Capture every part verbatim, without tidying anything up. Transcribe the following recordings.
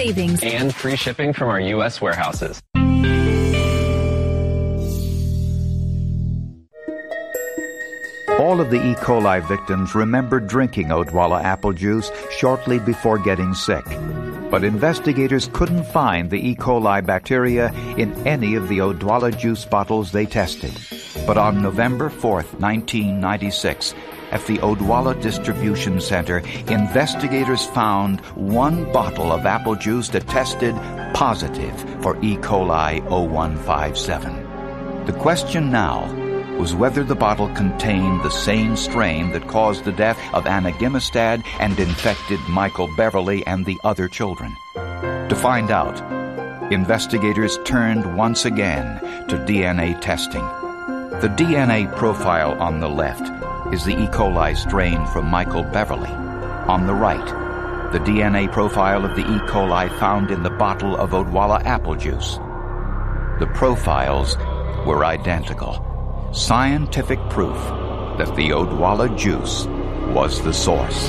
savings, and free shipping from our U S warehouses. All of the E. coli victims remembered drinking Odwalla apple juice shortly before getting sick. But investigators couldn't find the E. coli bacteria in any of the Odwalla juice bottles they tested. But on November fourth, nineteen ninety-six, at the Odwalla Distribution Center, investigators found one bottle of apple juice that tested positive for E. coli oh one five seven. The question now was whether the bottle contained the same strain that caused the death of Anna Gimestad and infected Michael Beverly and the other children. To find out, investigators turned once again to D N A testing. The D N A profile on the left is the E. coli strain from Michael Beverly. On the right, the D N A profile of the E. coli found in the bottle of Odwalla apple juice. The profiles were identical. Scientific proof that the Odwalla juice was the source.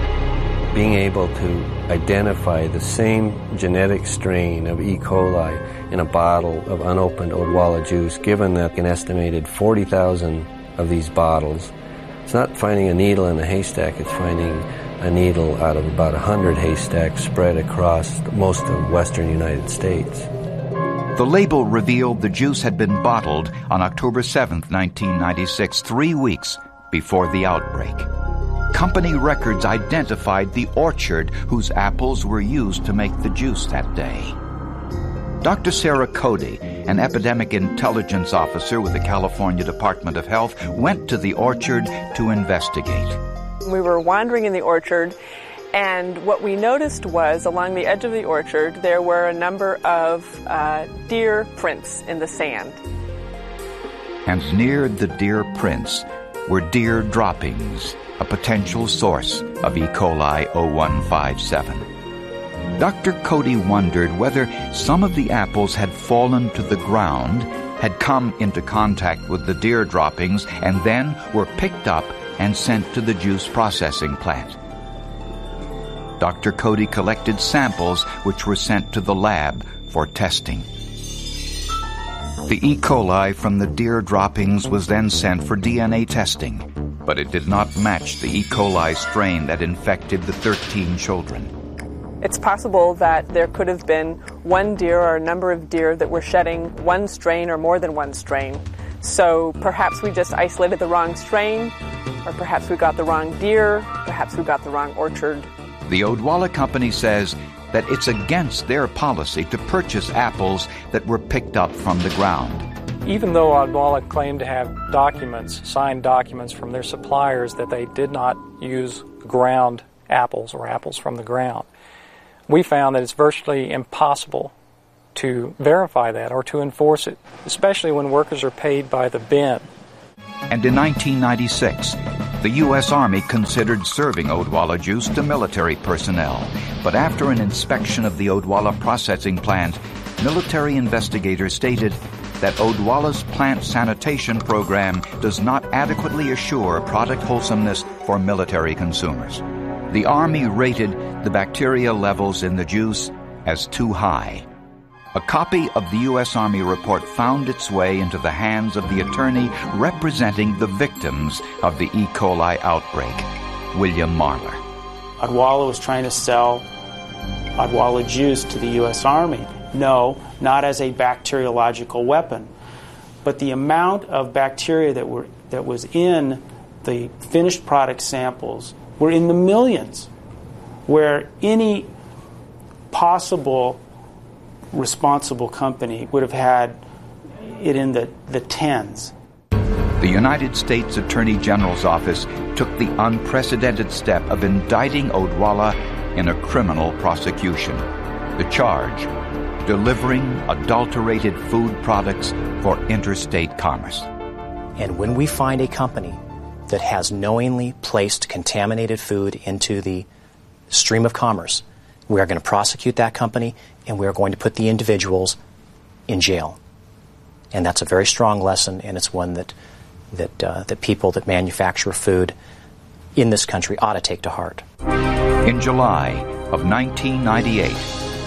Being able to identify the same genetic strain of E. coli in a bottle of unopened Odwalla juice, given that an estimated forty thousand of these bottles, it's not finding a needle in a haystack, it's finding a needle out of about one hundred haystacks spread across most of western United States. The label revealed the juice had been bottled on October seventh, nineteen ninety-six, three weeks before the outbreak. Company records identified the orchard whose apples were used to make the juice that day. Doctor Sarah Cody, an epidemic intelligence officer with the California Department of Health, went to the orchard to investigate. We were wandering in the orchard, and what we noticed was along the edge of the orchard there were a number of uh, deer prints in the sand. And near the deer prints were deer droppings, a potential source of E. coli oh one five seven. Doctor Cody wondered whether some of the apples had fallen to the ground, had come into contact with the deer droppings, and then were picked up and sent to the juice processing plant. Doctor Cody collected samples which were sent to the lab for testing. The E. coli from the deer droppings was then sent for D N A testing, but it did not match the E. coli strain that infected the thirteen children. It's possible that there could have been one deer or a number of deer that were shedding one strain or more than one strain. So perhaps we just isolated the wrong strain, or perhaps we got the wrong deer, perhaps we got the wrong orchard. The Odwalla Company says that it's against their policy to purchase apples that were picked up from the ground. Even though Odwalla claimed to have documents, signed documents from their suppliers that they did not use ground apples or apples from the ground, we found that it's virtually impossible to verify that or to enforce it, especially when workers are paid by the bin. And in nineteen ninety-six, the U S Army considered serving Odwalla juice to military personnel. But after an inspection of the Odwalla processing plant, military investigators stated that Odwalla's plant sanitation program does not adequately assure product wholesomeness for military consumers. The Army rated the bacteria levels in the juice as too high. A copy of the U S Army report found its way into the hands of the attorney representing the victims of the E. coli outbreak, William Marler. Odwalla was trying to sell Odwalla juice to the U S Army. No, not as a bacteriological weapon. But the amount of bacteria that were that was in the finished product samples were in the millions, where any possible responsible company would have had it in the, the tens. The United States Attorney General's office took the unprecedented step of indicting Odwalla in a criminal prosecution. The charge, delivering adulterated food products for interstate commerce. And when we find a company that has knowingly placed contaminated food into the stream of commerce, we are going to prosecute that company, and we are going to put the individuals in jail. And that's a very strong lesson, and it's one that that uh, that people that manufacture food in this country ought to take to heart. In July of nineteen ninety-eight,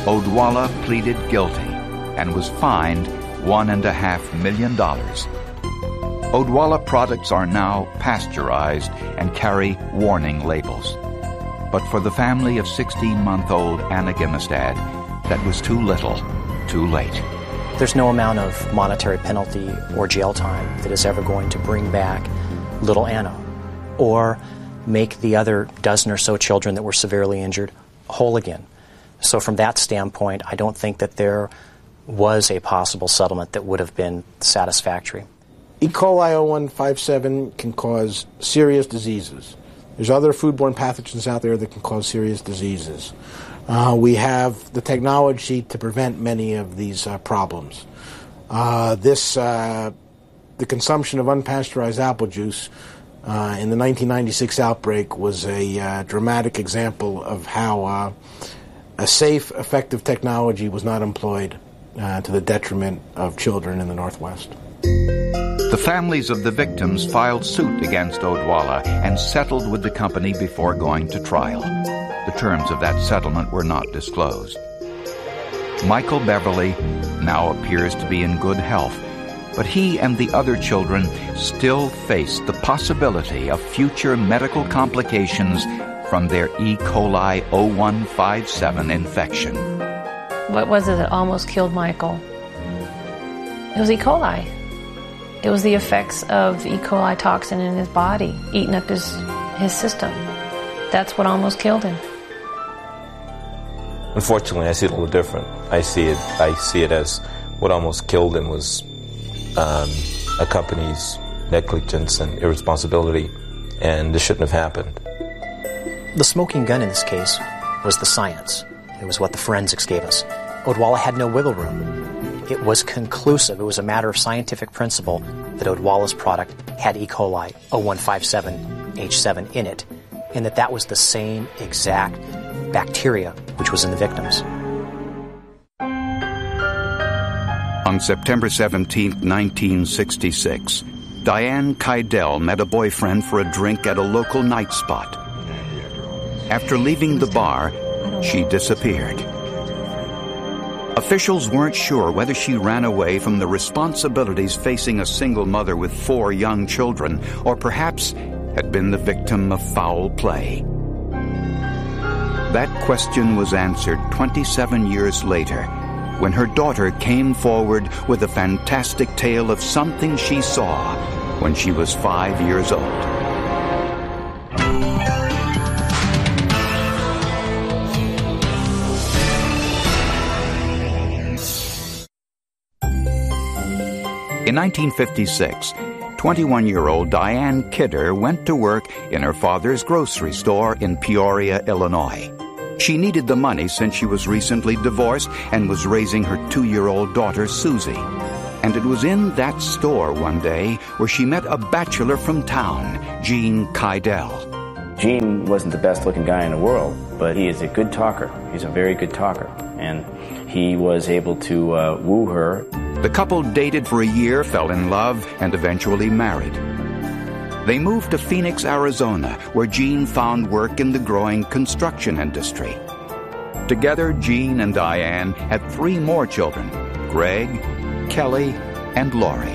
Odwalla pleaded guilty and was fined one and a half million dollars. Odwalla products are now pasteurized and carry warning labels. But for the family of sixteen-month-old Anna Gimestad, that was too little, too late. There's no amount of monetary penalty or jail time that is ever going to bring back little Anna or make the other dozen or so children that were severely injured whole again. So from that standpoint, I don't think that there was a possible settlement that would have been satisfactory. E. coli oh one five seven can cause serious diseases. There's other foodborne pathogens out there that can cause serious diseases. Uh, we have the technology to prevent many of these uh, problems. Uh, this, uh, the consumption of unpasteurized apple juice uh, in the nineteen ninety-six outbreak was a uh, dramatic example of how uh, a safe, effective technology was not employed uh, to the detriment of children in the Northwest. The families of the victims filed suit against Odwalla and settled with the company before going to trial. The terms of that settlement were not disclosed. Michael Beverly now appears to be in good health, but he and the other children still face the possibility of future medical complications from their E. coli oh one five seven infection. What was it that almost killed Michael? It was E. coli. It was the effects of E. coli toxin in his body, eating up his, his system. That's what almost killed him. Unfortunately, I see it a little different. I see it, I see it as what almost killed him was um, a company's negligence and irresponsibility, and this shouldn't have happened. The smoking gun in this case was the science. It was what the forensics gave us. Odwalla had no wiggle room. It was conclusive. It was a matter of scientific principle that Odwalla's product had E. coli oh one five seven H seven in it, and that that was the same exact bacteria which was in the victims. On September seventeenth, nineteen sixty-six, Diane Keidel met a boyfriend for a drink at a local night spot. After leaving the bar, she disappeared. Officials weren't sure whether she ran away from the responsibilities facing a single mother with four young children, or perhaps had been the victim of foul play. That question was answered twenty-seven years later, when her daughter came forward with a fantastic tale of something she saw when she was five years old. In nineteen fifty-six, twenty-one-year-old Diane Kidder went to work in her father's grocery store in Peoria, Illinois. She needed the money since she was recently divorced and was raising her two-year-old daughter, Susie. And it was in that store one day where she met a bachelor from town, Gene Keidel. Gene wasn't the best-looking guy in the world, but he is a good talker. He's a very good talker. And he was able to uh, woo her. The couple dated for a year, fell in love, and eventually married. They moved to Phoenix, Arizona, where Gene found work in the growing construction industry. Together, Gene and Diane had three more children, Greg, Kelly, and Lori.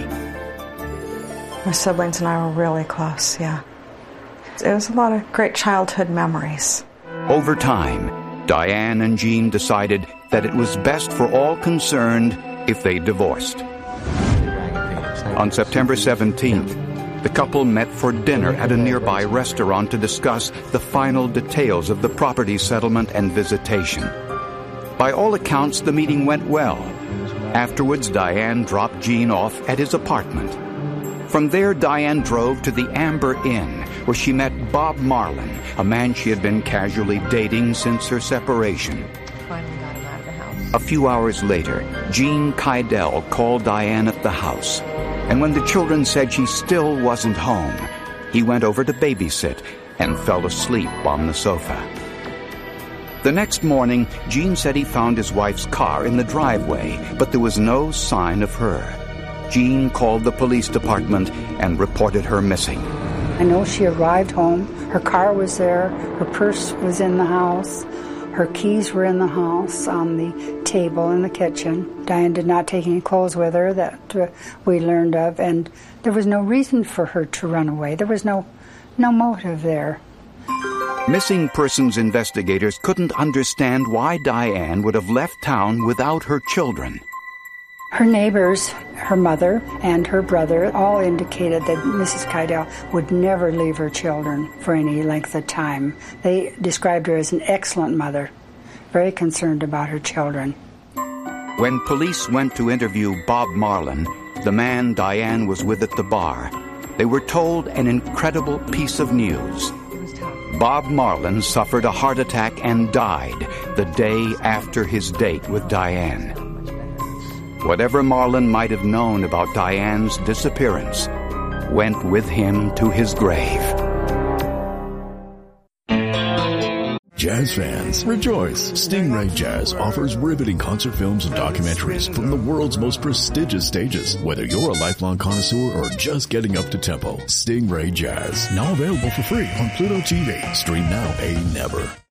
My siblings and I were really close, yeah. It was a lot of great childhood memories. Over time, Diane and Gene decided that it was best for all concerned if they divorced. On September seventeenth, the couple met for dinner at a nearby restaurant to discuss the final details of the property settlement and visitation. By all accounts, the meeting went well. Afterwards, Diane dropped Gene off at his apartment. From there, Diane drove to the Amber Inn, where she met Bob Marlin, a man she had been casually dating since her separation. A few hours later, Gene Keidel called Diane at the house, and when the children said she still wasn't home, he went over to babysit and fell asleep on the sofa. The next morning, Gene said he found his wife's car in the driveway, but there was no sign of her. Gene called the police department and reported her missing. I know she arrived home. Her car was there. Her purse was in the house. Her keys were in the house on the table in the kitchen. Diane did not take any clothes with her that uh, we learned of, and there was no reason for her to run away. There was no, no motive there. Missing persons investigators couldn't understand why Diane would have left town without her children. Her neighbors, her mother, and her brother all indicated that Missus Kydell would never leave her children for any length of time. They described her as an excellent mother, very concerned about her children. When police went to interview Bob Marlin, the man Diane was with at the bar, they were told an incredible piece of news. Bob Marlin suffered a heart attack and died the day after his date with Diane. Whatever Marlin might have known about Diane's disappearance went with him to his grave. Jazz fans, rejoice! Stingray Jazz offers riveting concert films and documentaries from the world's most prestigious stages. Whether you're a lifelong connoisseur or just getting up to tempo, Stingray Jazz, now available for free on Pluto T V. Stream now, pay never.